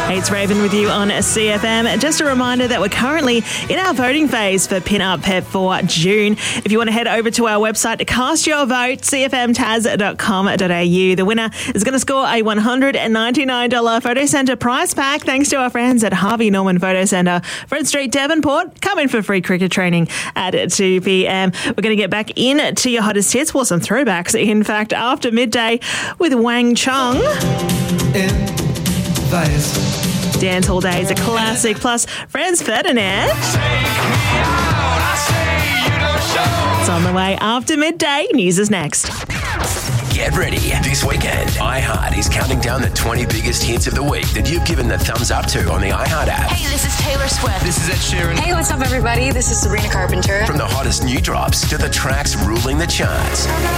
Hey, it's Raven with you on CFM. Just a reminder that we're currently in our voting phase for Pin Up Pep for June. If you want to head over to our website to cast your vote, cfmtaz.com.au. The winner is going to score a $199 Photo Centre prize pack thanks to our friends at Harvey Norman Photo Centre, Front Street, Devonport. Come in for free cricket training at 2 p.m. We're going to get back into your hottest hits, well, some throwbacks, in fact, after midday with Wang Chung. Dance Hall Day is a classic, plus Franz Ferdinand. It's on the way after midday. News is next. Get ready. This weekend, iHeart is counting down the 20 biggest hits of the week that you've given the thumbs up to on the iHeart app. Hey, this is Taylor Swift. This is Ed Sheeran. Hey, what's up, everybody? This is Sabrina Carpenter. From the hottest new drops to the tracks ruling the charts.